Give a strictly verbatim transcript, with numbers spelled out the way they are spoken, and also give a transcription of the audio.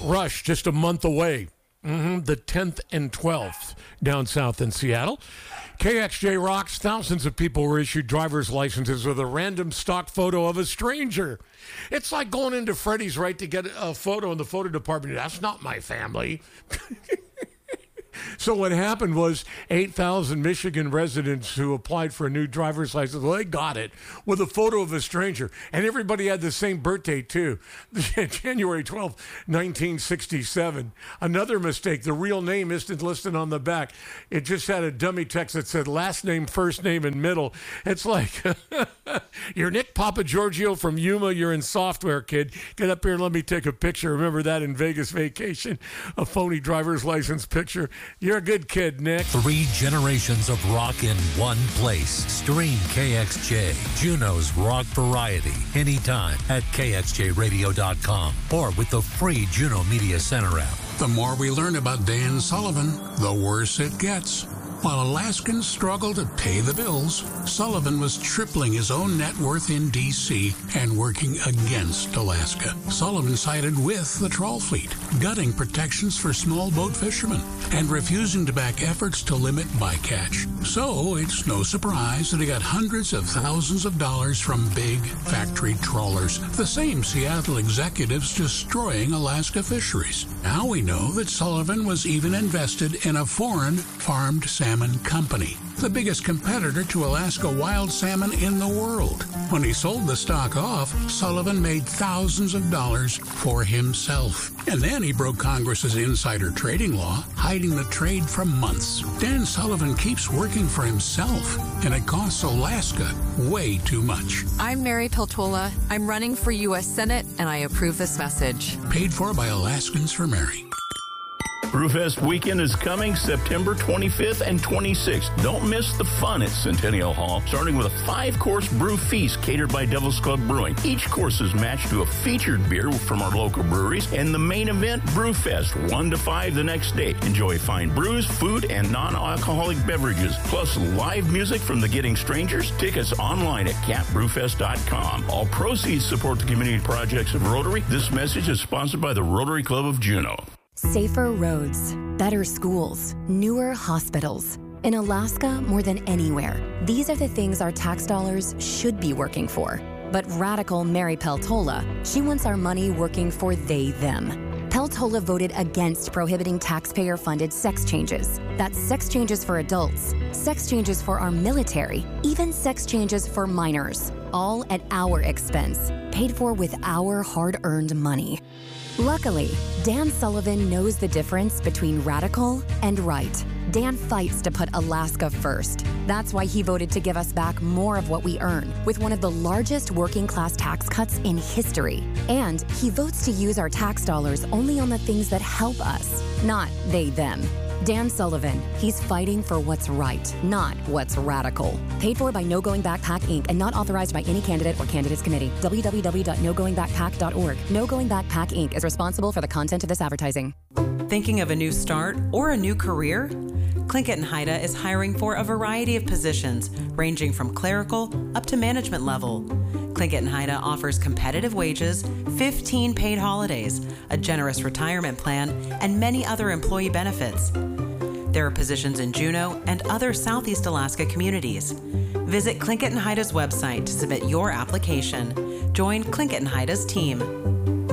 Rush just a month away. Mm-hmm, the tenth and twelfth down south in Seattle. K X J rocks. Thousands of people were issued driver's licenses with a random stock photo of a stranger. It's like going into Freddy's, right, to get a photo in the photo department. That's not my family. So what happened was eight thousand Michigan residents who applied for a new driver's license, well, they got it with a photo of a stranger. And everybody had the same birthday, too. January twelfth, nineteen sixty-seven. Another mistake. The real name isn't listed on the back. It just had a dummy text that said last name, first name, and middle. It's like, you're Nick Papagiorgio from Yuma. You're in software, kid. Get up here and let me take a picture. Remember that in Vegas Vacation? A phony driver's license picture. You're a good kid, Nick. Three generations of rock in one place. Stream K X J, Juneau's rock variety, anytime at K X J radio dot com or with the free Juneau Media Center app. The more we learn about Dan Sullivan, the worse it gets. While Alaskans struggle to pay the bills, Sullivan was tripling his own net worth in D C and working against Alaska. Sullivan sided with the trawl fleet, gutting protections for small boat fishermen and refusing to back efforts to limit bycatch. So it's no surprise that he got hundreds of thousands of dollars from big factory trawlers, the same Seattle executives destroying Alaska fisheries. Now we know that Sullivan was even invested in a foreign farmed salmon company, the biggest competitor to Alaska wild salmon in the world. When he sold the stock off, Sullivan made thousands of dollars for himself. And then he broke Congress's insider trading law, hiding the trade for months. Dan Sullivan keeps working for himself, and it costs Alaska way too much. I'm Mary Peltola. I'm running for U S Senate, and I approve this message. Paid for by Alaskans for Mary. Brewfest weekend is coming September twenty-fifth and twenty-sixth. Don't miss the fun at Centennial Hall, starting with a five-course brew feast catered by Devil's Club Brewing. Each course is matched to a featured beer from our local breweries, and the main event, Brewfest, one to five the next day. Enjoy fine brews, food, and non-alcoholic beverages, plus live music from the Getting Strangers. Tickets online at cat brewfest dot com. All proceeds support the community projects of Rotary. This message is sponsored by the Rotary Club of Juneau. Safer roads, better schools, newer hospitals. In Alaska, more than anywhere, these are the things our tax dollars should be working for. But radical Mary Peltola, she wants our money working for they, them. Peltola voted against prohibiting taxpayer-funded sex changes. That's sex changes for adults, sex changes for our military, even sex changes for minors, all at our expense, paid for with our hard-earned money. Luckily, Dan Sullivan knows the difference between radical and right. Dan fights to put Alaska first. That's why he voted to give us back more of what we earn, with one of the largest working-class tax cuts in history. And he votes to use our tax dollars only on the things that help us, not they, them. Dan Sullivan, he's fighting for what's right, not what's radical. Paid for by No Going Back PAC, Incorporated, and not authorized by any candidate or candidates committee. w w w dot no going back pac dot org. No Going Back PAC, Incorporated is responsible for the content of this advertising. Thinking of a new start or a new career? Tlingit and Haida is hiring for a variety of positions, ranging from clerical up to management level. Tlingit and Haida offers competitive wages, fifteen paid holidays, a generous retirement plan, and many other employee benefits. There are positions in Juneau and other Southeast Alaska communities. Visit Tlingit and Haida's website to submit your application. Join Tlingit and Haida's team.